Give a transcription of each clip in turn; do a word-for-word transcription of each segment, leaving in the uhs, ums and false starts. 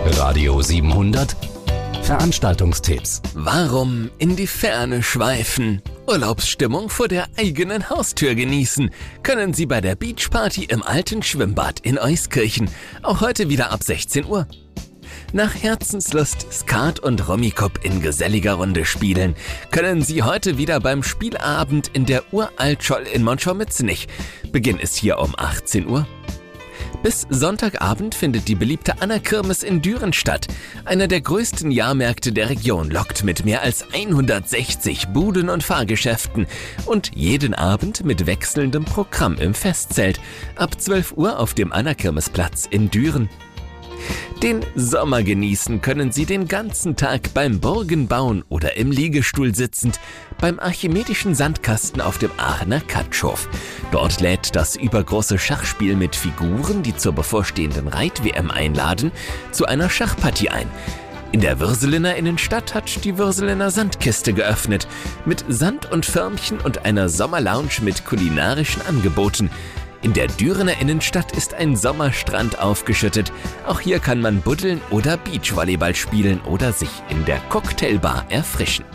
Radio siebenhundert Veranstaltungstipps. Warum in die Ferne schweifen? Urlaubsstimmung vor der eigenen Haustür genießen können Sie bei der Beachparty im alten Schwimmbad in Euskirchen. Auch heute wieder ab sechzehn Uhr. Nach Herzenslust Skat und Rummikub in geselliger Runde spielen, können Sie heute wieder beim Spielabend in der Uraltscholl in Monschau-Mützenich. Beginn ist hier um achtzehn Uhr. Bis Sonntagabend findet die beliebte Anna-Kirmes in Düren statt. Einer der größten Jahrmärkte der Region lockt mit mehr als hundertsechzig Buden und Fahrgeschäften und jeden Abend mit wechselndem Programm im Festzelt. Ab zwölf Uhr auf dem Anna-Kirmesplatz in Düren. Den Sommer genießen können Sie den ganzen Tag beim Burgen bauen oder im Liegestuhl sitzend beim Archimedischen Sandkasten auf dem Aachener Katschhof. Dort lädt das übergroße Schachspiel mit Figuren, die zur bevorstehenden Reit-W M einladen, zu einer Schachpartie ein. In der Würselener Innenstadt hat die Würselener Sandkiste geöffnet, mit Sand und Förmchen und einer Sommerlounge mit kulinarischen Angeboten. In der Dürener Innenstadt ist ein Sommerstrand aufgeschüttet. Auch hier kann man buddeln oder Beachvolleyball spielen oder sich in der Cocktailbar erfrischen.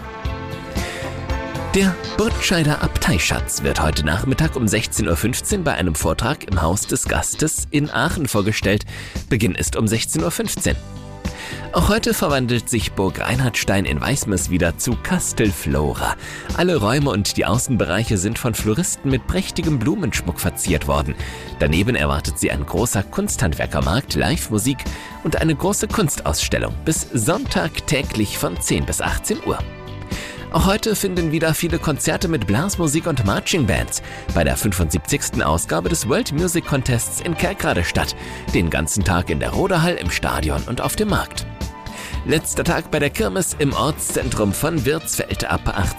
Der Burtscheider Abteischatz wird heute Nachmittag um sechzehn Uhr fünfzehn bei einem Vortrag im Haus des Gastes in Aachen vorgestellt. Beginn ist um sechzehn Uhr fünfzehn. Auch heute verwandelt sich Burg Reinhardstein in Weißmers wieder zu Castelflora. Alle Räume und die Außenbereiche sind von Floristen mit prächtigem Blumenschmuck verziert worden. Daneben erwartet sie ein großer Kunsthandwerkermarkt, Live-Musik und eine große Kunstausstellung bis Sonntag täglich von zehn bis achtzehn Uhr. Auch heute finden wieder viele Konzerte mit Blasmusik und Marching-Bands bei der fünfundsiebzigsten Ausgabe des World Music Contests in Kerkrade statt. Den ganzen Tag in der Roderhall, im Stadion und auf dem Markt. Letzter Tag bei der Kirmes im Ortszentrum von Wirtsfeld ab